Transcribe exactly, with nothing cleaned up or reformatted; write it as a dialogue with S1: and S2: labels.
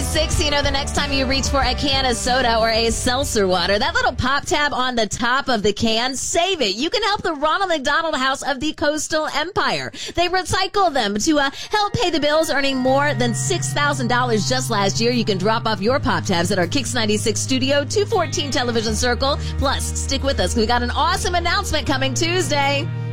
S1: ninety-six, you know, the next time you reach for a can of soda or a seltzer water, that little pop tab on the top of the can, save it. You can help the Ronald McDonald House of the Coastal Empire. They recycle them to uh, help pay the bills, earning more than six thousand dollars just last year. You can drop off your pop tabs at our Kix ninety-six studio, two fourteen Television Circle. Plus, stick with us. We got an awesome announcement coming Tuesday.